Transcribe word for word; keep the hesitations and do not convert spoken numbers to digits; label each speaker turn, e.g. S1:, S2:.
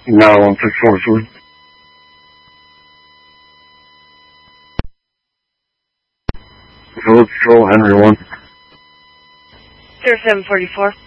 S1: nine one six four three. Phillips Patrol, Henry one.
S2: zero seven forty-four.